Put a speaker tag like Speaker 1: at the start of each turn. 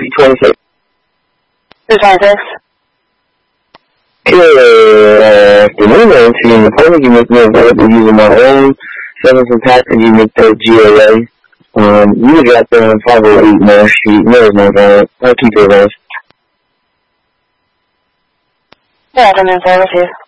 Speaker 1: 26.
Speaker 2: 226.
Speaker 1: The new entity in the public, you make me available using my own service and package, you make the GLA. You got there on 508 North Street, there's no guy. I'll keep it around.
Speaker 2: Yeah, I'm in service here.